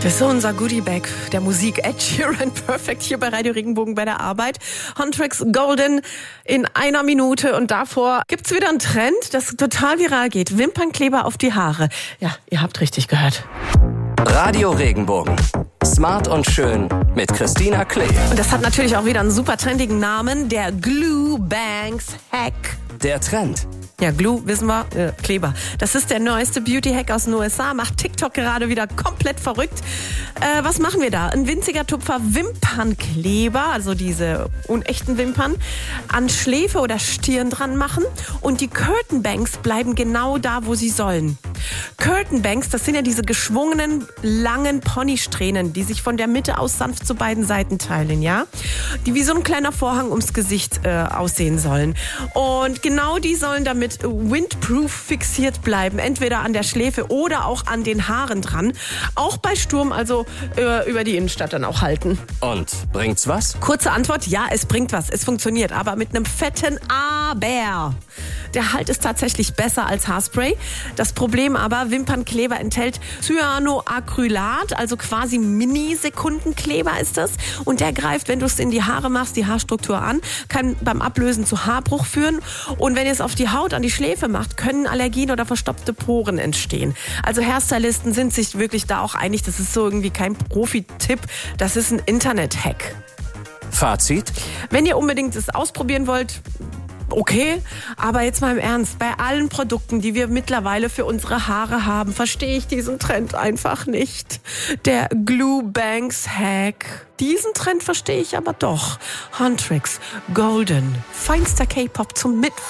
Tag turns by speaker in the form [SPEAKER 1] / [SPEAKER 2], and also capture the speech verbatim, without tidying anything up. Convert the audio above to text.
[SPEAKER 1] Das ist unser Goodie-Bag der Musik. Ed Sheeran, Perfect hier bei Radio Regenbogen bei der Arbeit. Huntrix Golden in einer Minute. Und davor gibt's wieder einen Trend, das total viral geht. Wimpernkleber auf die Haare. Ja, ihr habt richtig gehört.
[SPEAKER 2] Radio Regenbogen. Smart und schön mit Christina Klee.
[SPEAKER 1] Und das hat natürlich auch wieder einen super trendigen Namen. Der Glue Banks Hack.
[SPEAKER 2] Der Trend.
[SPEAKER 1] Ja, Glue, wissen wir, äh, Kleber. Das ist der neueste Beauty-Hack aus den U S A. Macht TikTok gerade wieder komplett verrückt. Äh, was machen wir da? Ein winziger Tupfer Wimpernkleber, also diese unechten Wimpern, an Schläfe oder Stirn dran machen. Und die Curtain Banks bleiben genau da, wo sie sollen. Curtain Banks, das sind ja diese geschwungenen, langen Ponysträhnen, die sich von der Mitte aus sanft zu beiden Seiten teilen, ja? Die wie so ein kleiner Vorhang ums Gesicht äh, aussehen sollen. Und genau die sollen damit windproof fixiert bleiben, entweder an der Schläfe oder auch an den Haaren dran. Auch bei Sturm, also äh, über die Innenstadt dann auch halten.
[SPEAKER 2] Und bringt's was?
[SPEAKER 1] Kurze Antwort, ja, es bringt was, es funktioniert, aber mit einem fetten Aber. Der Halt ist tatsächlich besser als Haarspray. Das Problem aber, Wimpernkleber enthält Cyanoacrylat, also quasi Mini-Sekundenkleber ist das. Und der greift, wenn du es in die Haare machst, die Haarstruktur an, kann beim Ablösen zu Haarbruch führen. Und wenn ihr es auf die Haut, an die Schläfe macht, können Allergien oder verstopfte Poren entstehen. Also Hairstylisten sind sich wirklich da auch einig, das ist so irgendwie kein Profi-Tipp, das ist ein Internet-Hack.
[SPEAKER 2] Fazit?
[SPEAKER 1] Wenn ihr unbedingt es ausprobieren wollt, okay, aber jetzt mal im Ernst, bei allen Produkten, die wir mittlerweile für unsere Haare haben, verstehe ich diesen Trend einfach nicht. Der Glue Banks Hack. Diesen Trend verstehe ich aber doch. Huntrix Golden, feinster K-Pop zum Mitfühlen.